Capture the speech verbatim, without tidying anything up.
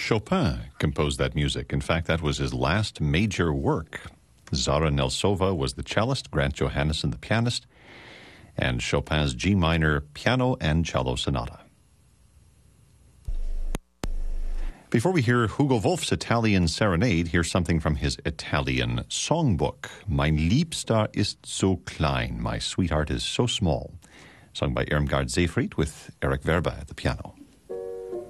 Chopin composed that music. In fact, that was his last major work. Zara Nelsova was the cellist, Grant Johannesson the pianist, and Chopin's G minor piano and cello sonata. Before we hear Hugo Wolf's Italian Serenade, here's something from his Italian songbook. Mein Liebster ist so klein, my sweetheart is so small, sung by Irmgard Seyfried with Eric Verba at the piano.